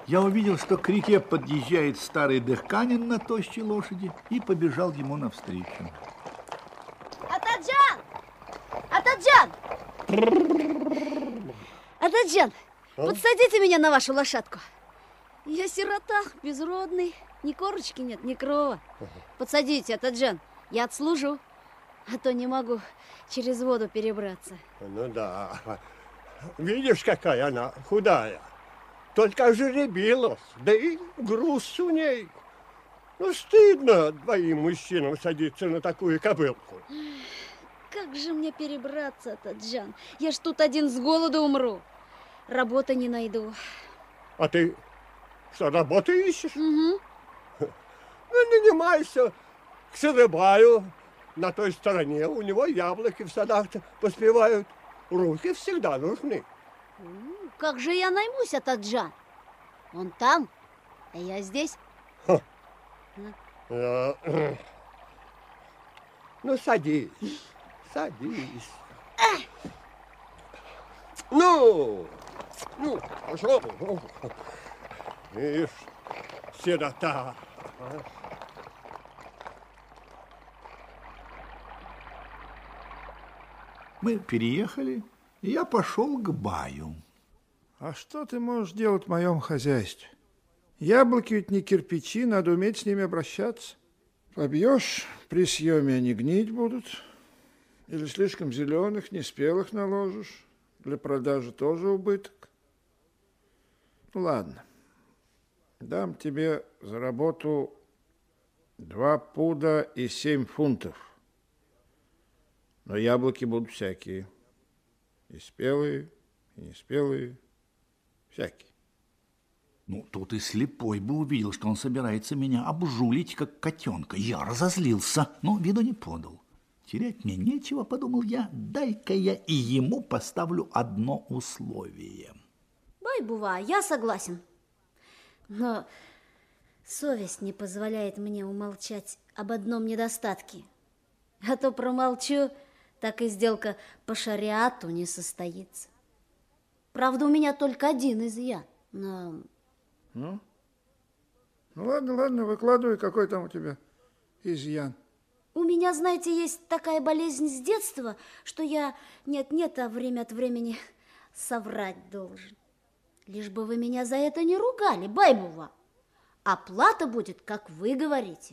Я увидел, что к реке подъезжает старый дыхканин на тощей лошади и побежал ему навстречу. Атаджан! Атаджан! Атаджан, подсадите меня на вашу лошадку. Я сирота, безродный, ни корочки нет, ни крова. Подсадите, Атаджан, я отслужу, а то не могу через воду перебраться. Ну да, видишь, какая она худая. Только ожеребилась, да и груз у ней. Ну, стыдно двоим мужчинам садиться на такую кобылку. Как же мне перебраться, Атаджан? Я ж тут один с голоду умру. Работы не найду. А ты что, работу ищешь? Угу. Ну, нанимайся к Сырыбаю. На той стороне у него яблоки в садах поспевают. Руки всегда нужны. Как же я наймусь, Атаджан? Он там, а я здесь. Ну, садись, садись. Ну, пошел. Видишь, сирота. Мы переехали, и я пошел к баю. А что ты можешь делать в моем хозяйстве? Яблоки ведь не кирпичи, надо уметь с ними обращаться. Побьешь, при съеме они гнить будут. Или слишком зеленых, неспелых наложишь. Для продажи тоже убыток. Ну, ладно. Дам тебе за работу 2 пуда и 7 фунтов. Но яблоки будут всякие. И спелые, и неспелые. Всякие. Ну, тут и слепой бы увидел, что он собирается меня обжулить, как котенка. Я разозлился, но виду не подал. Терять мне нечего, подумал я, дай-ка я и ему поставлю одно условие. Бай-бува, я согласен. Но совесть не позволяет мне умолчать об одном недостатке. А то промолчу, так и сделка по шариату не состоится. Правда, у меня только один изъян, но... Ну, ладно, выкладывай, какой там у тебя изъян. У меня, знаете, есть такая болезнь с детства, что я нет-нет, а время от времени соврать должен. Лишь бы вы меня за это не ругали, бай-бува. Оплата будет, как вы говорите.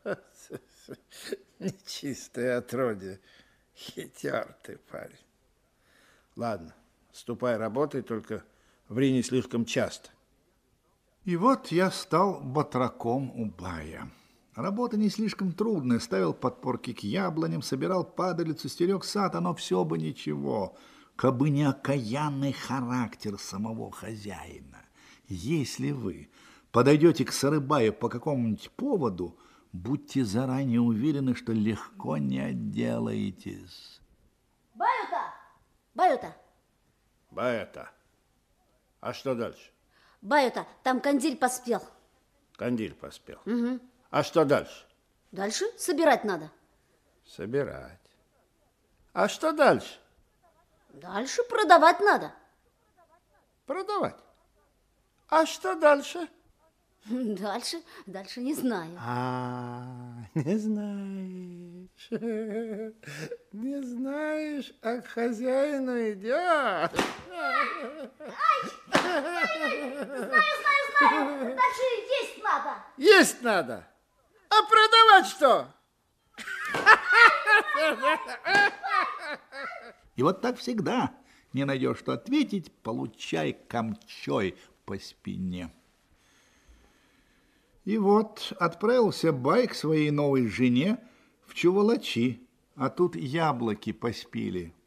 Нечистое отродье. Хитер ты, парень. Ладно, ступай, работай, только ври не слишком часто. И вот я стал батраком у бая. Работа не слишком трудная. Ставил подпорки к яблоням, собирал падалицу, стерег сад, оно все бы ничего. Кабы не окаянный характер самого хозяина. Если вы подойдете к Сарыбаю по какому-нибудь поводу, будьте заранее уверены, что легко не отделаетесь. Баюта! Баюта! Баюта. А что дальше? Баюта, там кандиль поспел. Кандиль поспел. Угу. А что дальше? Дальше собирать надо. Собирать. А что дальше? Дальше продавать надо. Продавать. А что дальше? Дальше не знаю. Не знаешь. Не знаешь, а к хозяину идешь. Знаю. Дальше есть надо. Есть надо. А продавать что? И вот так всегда. Не найдешь, что ответить, получай камчой по спине. И вот отправился бай к своей новой жене в Чувалачи, а тут яблоки поспели.